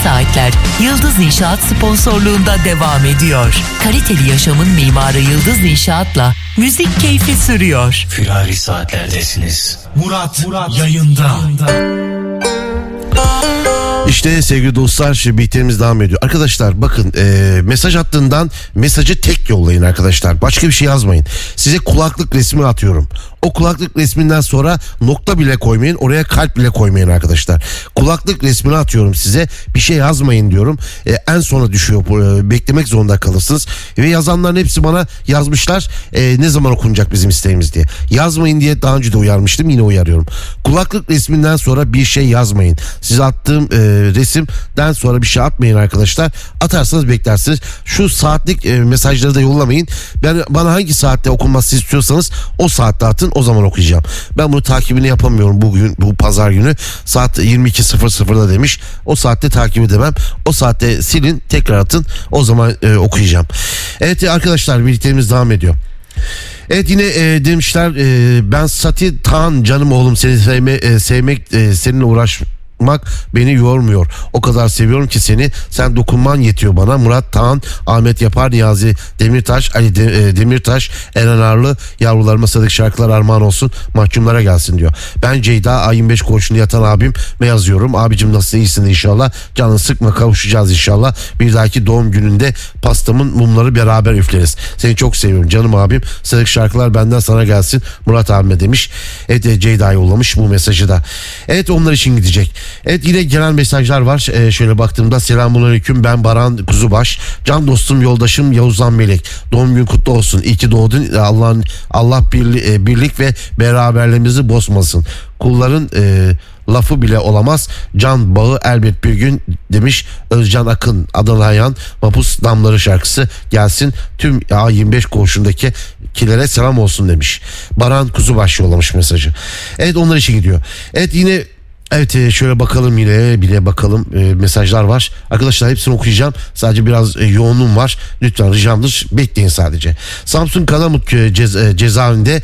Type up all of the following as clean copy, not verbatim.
Saatler Yıldız İnşaat sponsorluğunda devam ediyor. Kaliteli yaşamın mimarı Yıldız İnşaat'la müzik keyfi sürüyor. Firari Saatler'desiniz. Murat yayında. İşte sevgili dostlar, bihterimiz devam ediyor. Arkadaşlar bakın, mesaj hattından mesajı tek yollayın arkadaşlar. Başka bir şey yazmayın. Size kulaklık resmi atıyorum. O kulaklık resminden sonra nokta bile koymayın. Oraya kalp bile koymayın arkadaşlar. Kulaklık resmini atıyorum size. Bir şey yazmayın diyorum. En sona düşüyor. Beklemek zorunda kalırsınız. Ve yazanların hepsi bana yazmışlar. Ne zaman okunacak bizim isteğimiz diye. Yazmayın diye daha önce de uyarmıştım. Yine uyarıyorum. Kulaklık resminden sonra bir şey yazmayın. Size attığım resimden sonra bir şey atmayın arkadaşlar. Atarsanız beklersiniz. Şu saatlik mesajları da yollamayın. Bana hangi saatte okunması istiyorsanız o saatte atın. O zaman okuyacağım. Ben bunu takibini yapamıyorum bugün, bu pazar günü. Saat 22.00'da demiş. O saatte takip edemem. O saatte silin, tekrar atın. O zaman okuyacağım. Evet arkadaşlar, birlikteliğimiz devam ediyor. Evet, yine demişler ben Sati Tan, canım oğlum, seni sevmek, seninle uğraşmak beni yormuyor. O kadar seviyorum ki seni. Sen dokunman yetiyor bana. Murat Tağan, Ahmet Yapar, Niyazi Demirtaş, Ali Demirtaş, Eren Arlı, yavrularıma sadık şarkılar armağan olsun, mahkumlara gelsin diyor. Ben Ceyda, A25 koğuşunda yatan abim ne yazıyorum. Abicim nasılsın, iyisin inşallah. Canını sıkma, kavuşacağız inşallah. Bir dahaki doğum gününde pastamın mumları beraber üfleriz. Seni çok seviyorum canım abim. Sadık şarkılar benden sana gelsin Murat abime demiş. Evet, Ceyda yollamış bu mesajı da. Evet, onlar için gidecek. Evet, yine gelen mesajlar var. Şöyle baktığımda selamünaleyküm, ben Baran Kuzubaş, can dostum yoldaşım Yavuzhan Melek, doğum gün kutlu olsun, iyi ki doğdun, Allah birlik ve beraberliğimizi bozmasın, kulların lafı bile olamaz, can bağı elbet bir gün demiş Özcan Akın. Adanayan Mapus Damları şarkısı gelsin tüm A25 koğuşundaki kilere selam olsun demiş. Baran Kuzubaş yollamış mesajı. Evet, onlar için gidiyor. Evet, yine evet, şöyle bakalım, yine bile bakalım, mesajlar var. Arkadaşlar hepsini okuyacağım. Sadece biraz yoğunluğum var. Lütfen ricamdır, bekleyin sadece. Samsun Kalamut cezaevinde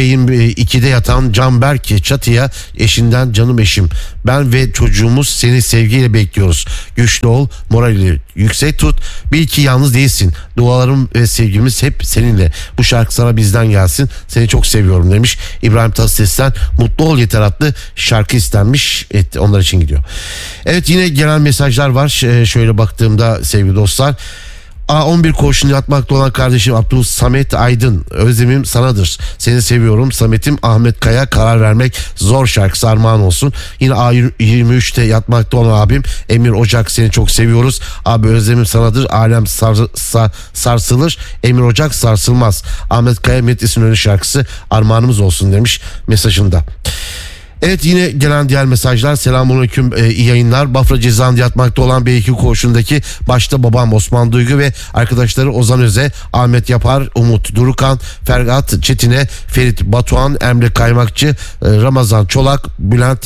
C22'de yatan Canberk Çatı'ya eşinden, canım eşim, ben ve çocuğumuz seni sevgiyle bekliyoruz. Güçlü ol, morali yüksek tut. Bil ki yalnız değilsin. Dualarım ve sevgimiz hep seninle. Bu şarkı sana bizden gelsin. Seni çok seviyorum demiş. İbrahim Tatlıses'ten Mutlu Ol Yeter adlı şarkı istenmiş. Evet, onlar için gidiyor. Evet, yine gelen mesajlar var. Şöyle baktığımda sevgili dostlar, A11 koğuşunda yatmakta olan kardeşim Abdül Samet Aydın, özlemim sanadır, seni seviyorum Samet'im. Ahmet Kaya, karar vermek zor şarkısı armağan olsun. Yine A23'te yatmakta olan abim Emir Ocak, seni çok seviyoruz abi, özlemim sanadır, alem sarsılır, Emir Ocak sarsılmaz. Ahmet Kaya, Metin İnönü şarkısı armağanımız olsun demiş mesajında. Evet, yine gelen diğer mesajlar. Selamünaleyküm, iyi yayınlar. Bafra cezaevinde yatmakta olan B2 koğuşundaki başta babam Osman Duygu ve arkadaşları Ozan Öze, Ahmet Yapar, Umut Durukan, Ferhat Çetin'e, Ferit Batuhan, Emre Kaymakçı, Ramazan Çolak, Bülent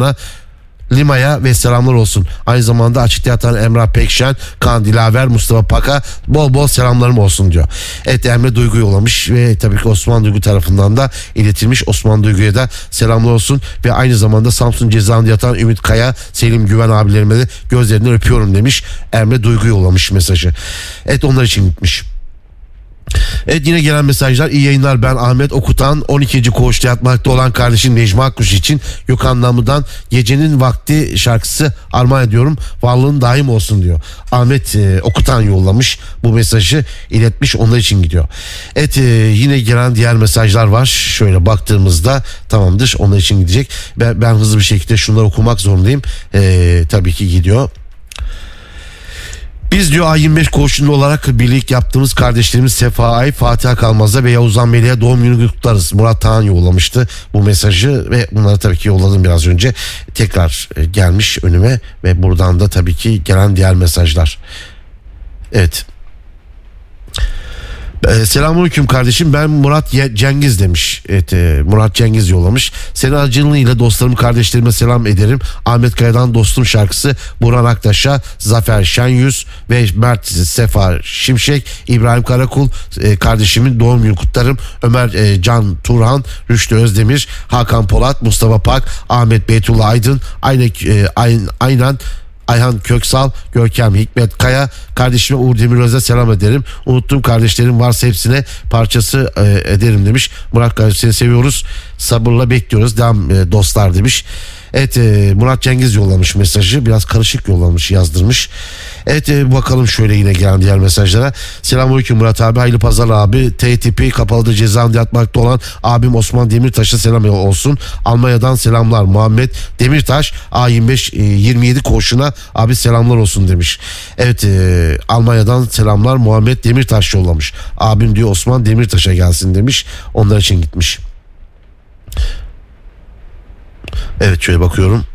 Lima'ya ve selamlar olsun. Aynı zamanda açıkta yatan Emrah Pekşen, Kaan Dilaver, Mustafa Pak'a bol bol selamlarım olsun diyor. Evet, Emre Duygu yollamış ve tabii ki Osman Duygu tarafından da iletilmiş. Osman Duygu'ya da selamlar olsun ve aynı zamanda Samsun cezaevinde yatan Ümit Kaya, Selim Güven abilerime de gözlerinden öpüyorum demiş. Emre Duygu yollamış mesajı. Evet, onlar için gitmiş. Evet, yine gelen mesajlar. İyi yayınlar, ben Ahmet Okutan, 12. koğuşta yatmakta olan kardeşim Necmi Akkuş için Gökhan Namı'dan Gecenin Vakti şarkısı armağan ediyorum, varlığın daim olsun diyor. Ahmet Okutan yollamış bu mesajı, iletmiş, onlar için gidiyor. Evet, yine gelen diğer mesajlar var. Şöyle baktığımızda tamamdır, onlar için gidecek. Ben hızlı bir şekilde şunları okumak zorundayım. Tabii ki gidiyor. Biz diyor A25 koğuşunda olarak birlik yaptığımız kardeşlerimiz Sefa Ay, Fatih Kalmaz'a ve Yavuzhan Melek'e doğum günü kutlarız. Murat Tağan yollamıştı bu mesajı ve bunları tabii ki yolladım biraz önce. Tekrar gelmiş önüme ve buradan da tabii ki gelen diğer mesajlar. Evet. Selamünaleyküm kardeşim, ben Murat Cengiz demiş. Evet, Murat Cengiz yollamış. Senin aracılığıyla dostlarım, kardeşlerime selam ederim. Ahmet Kaya'dan Dostum şarkısı Burhan Aktaş'a, Zafer Şenyüz ve Mert Sefa Şimşek, İbrahim Karakul kardeşimin doğum günü kutlarım. Ömer Can Turhan, Rüştü Özdemir, Hakan Polat, Mustafa Pak, Ahmet Beytullah Aydın, Aynen Ayhan Köksal, Görkem Hikmet Kaya, kardeşime Uğur Demiröz'e selam ederim. Unuttuğum kardeşlerim varsa hepsine parçası ederim demiş. Murat kardeş, seni seviyoruz. Sabırla bekliyoruz. Devam dostlar demiş. Evet, Murat Cengiz yollamış mesajı. Biraz karışık yollamış, yazdırmış. Evet, bakalım şöyle yine gelen diğer mesajlara. Selamünaleyküm Murat abi, hayırlı pazar abi. T tipi kapalıda cezaevinde yatmakta olan abim Osman Demirtaş'a selam olsun. Almanya'dan selamlar. Muhammed Demirtaş A25 27 koğuşuna abi selamlar olsun demiş. Evet, Almanya'dan selamlar, Muhammed Demirtaş yollamış. Abim diyor Osman Demirtaş'a gelsin demiş. Onlar için gitmiş. Evet, şöyle bakıyorum.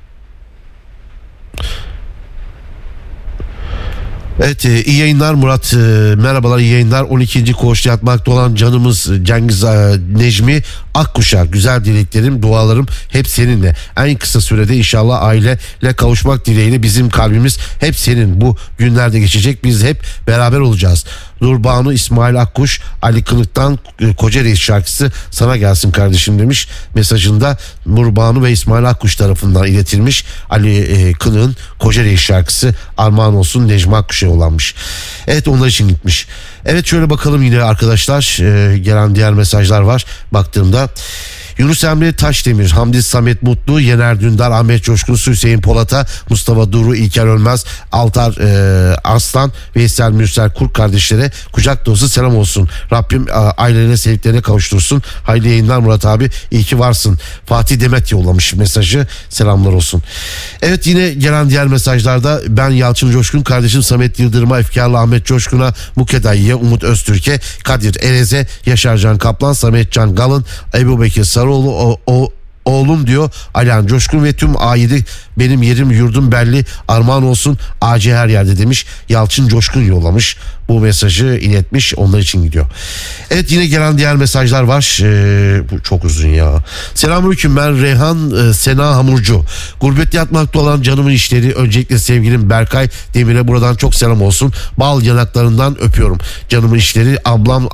Evet, iyi yayınlar Murat, merhabalar, iyi yayınlar. 12. koğuşta yatmakta olan canımız Cengiz Necmi Akkuş'a güzel dileklerim, dualarım hep seninle. En kısa sürede inşallah aileyle kavuşmak dileğiyle, bizim kalbimiz hep senin. Bu günlerde geçecek, biz hep beraber olacağız. Nurbanu İsmail Akkuş, Ali Kılık'tan Koca Reis şarkısı sana gelsin kardeşim demiş. Mesajında Nurbanu ve İsmail Akkuş tarafından iletilmiş. Ali Kılık'ın Koca Reis şarkısı armağan olsun Necmi Akkuş'a yollanmış. Evet, onlar için gitmiş. Evet, şöyle bakalım yine arkadaşlar, gelen diğer mesajlar var baktığımda. Yunus Emre Taşdemir, Hamdi Samet Mutlu, Yener Dündar, Ahmet Coşkun, Hüseyin Polat'a, Mustafa Duru, İlker Ölmez, Altar Arslan, Veysel Mürsel Kurk kardeşlere kucak dolusu selam olsun. Rabbim ailelerine, sevdiklerine kavuştursun. Hayırlı yayınlar Murat abi, iyi ki varsın. Fatih Demet yollamış mesajı, selamlar olsun. Evet, yine gelen diğer mesajlarda ben Yalçın Coşkun, kardeşim Samet Yıldırım'a, Efkarlı Ahmet Coşkun'a, Mukedayı'ya, Umut Öztürk'e, Kadir Erez'e, Yaşarcan Kaplan, Sametcan Galın, Ebu Bekir Sarıoğlu, oğlum diyor Alihan Coşkun ve tüm A7 benim yerim yurdum belli, armağan olsun AC her yerde demiş. Yalçın Coşkun yollamış bu mesajı, iletmiş, onlar için gidiyor. Evet, yine gelen diğer mesajlar var. Bu çok uzun ya. Selamünaleyküm, ben Reyhan Sena Hamurcu. Gurbette yatmakta olan canımın işleri, öncelikle sevgilim Berkay Demir'e buradan çok selam olsun. Bal yanaklarından öpüyorum. Canımın işleri, ablam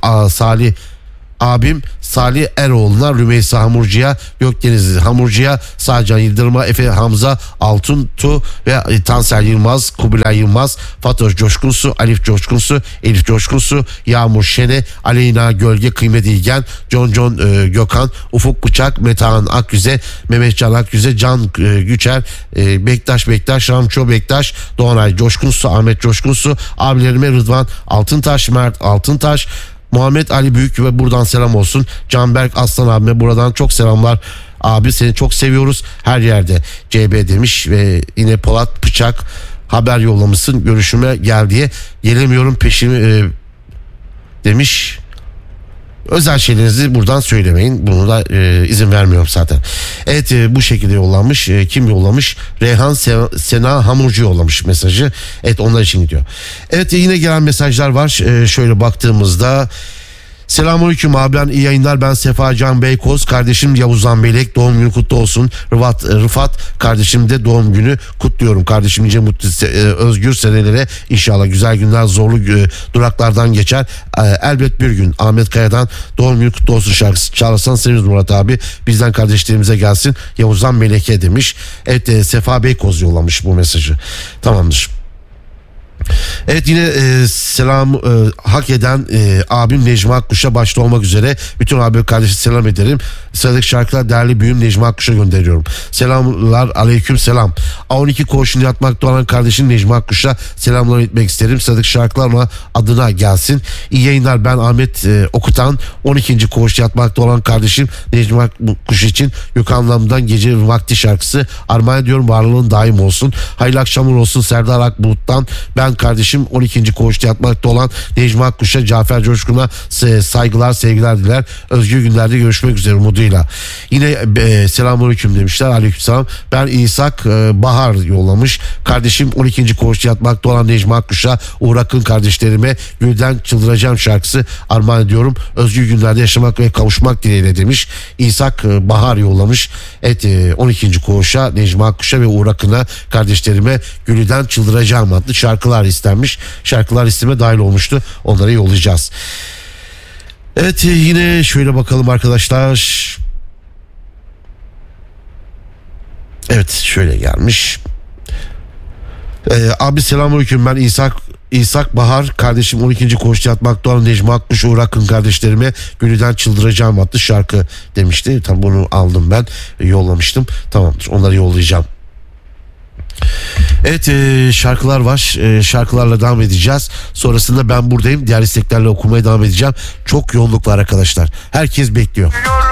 abim Salih Eroğlu'na, Rümeysa Hamurcu'ya, Gökdeniz Hamurcu'ya, Sağcan Yıldırım'a, Efe Hamza Altuntu ve Tansel Yılmaz, Kubilay Yılmaz, Fatoş Coşkunsu, Alif Coşkunsu, Elif Coşkunsu, Yağmur Şene, Aleyna Gölge, Kıymet İlgen, John Gökhan, Ufuk Bıçak, Metehan Akyüze, Mehmetcan Akyüze, Can Güçer, Bektaş, Ramço Bektaş, Doğanay Coşkunsu, Ahmet Coşkunsu, abilerime Rıdvan Altıntaş, Mert Altıntaş, Muhammed Ali Büyük ve buradan selam olsun. Canberk Aslan abime buradan çok selamlar. Abi seni çok seviyoruz her yerde. CB demiş ve yine Polat Bıçak haber yollamışsın. Görüşüme gel diye gelemiyorum peşimi demiş. Özel şeylerinizi buradan söylemeyin. Bunu da izin vermiyorum zaten. Evet, bu şekilde yollanmış. Kim yollamış? Reyhan Sena Hamurcu yollamış mesajı. Evet, onlar için gidiyor. Evet, yine gelen mesajlar var. Şöyle baktığımızda selamünaleyküm abi, ben iyi yayınlar, ben Sefa Can Beykoz, kardeşim Yavuzhan Belek doğum günü kutlu olsun. Rıfat kardeşim de doğum günü kutluyorum. Kardeşim nice mutlu özgür senelere inşallah, güzel günler, zorlu duraklardan geçer. Elbet bir gün. Ahmet Kaya'dan doğum günü kutlu olsun şarkısı çalarsan seviniriz Murat abi. Bizden kardeşlerimize gelsin. Yavuzhan Meleke demiş. Evet, Sefa Beykoz yollamış bu mesajı. Tamamdır. Evet, yine selam hak eden abim Necmi Akkuş'a başta olmak üzere bütün abi kardeşi selam ederim. Sıradaki şarkılar değerli büyüğüm Necmi Akkuş'a gönderiyorum. Selamlar, aleyküm selam. A12 koğuşunda yatmakta olan kardeşim Necmi Akkuş'a selamlar etmek isterim. Sıradaki şarkılar ona adına gelsin. İyi yayınlar, ben Ahmet Okutan. 12. koğuşta yatmakta olan kardeşim Necmi Akkuş için Gökhan'dan gece vakti şarkısı armağan ediyorum, varlığın daim olsun. Hayırlı akşamlar olsun Serdar Akbulut'tan. Ben kardeşim 12. koğuşta yatmakta olan Necmi Akkuş'a, Cafer Coşkun'a saygılar, sevgiler diler. Özgür günlerde görüşmek üzere umuduyla. Yine selamünaleyküm demişler. Aleykümselam. Ben İshak Bahar yollamış. Kardeşim 12. koğuşta yatmakta olan Necmi Akkuş'a, Uğur Akın kardeşlerime Gülden Çıldıracağım şarkısı armağan ediyorum. Özgür günlerde yaşamak ve kavuşmak dileğiyle demiş. İshak Bahar yollamış. Evet, 12. koğuşa Necmi Akkuş'a ve Uğur Akın'a kardeşlerime Gülden Çıldıracağım adlı şarkılar istenmiş. Şarkılar listeme dahil olmuştu. Onları yollayacağız. Evet, yine şöyle bakalım arkadaşlar. Evet, şöyle gelmiş. Abi selamünaleyküm, ben İshak Bahar kardeşim, 12. koğuşta yatmakta olan Necmi Akkuş, Uğur Akın kardeşlerime gönülden çıldıracağım adlı şarkı demişti. Tam bunu aldım ben, yollamıştım. Tamamdır, onları yollayacağım. Evet, şarkılar var. Şarkılarla devam edeceğiz. Sonrasında ben buradayım. Diğer isteklerle okumaya devam edeceğim. Çok yoğunluk var arkadaşlar. Herkes bekliyor.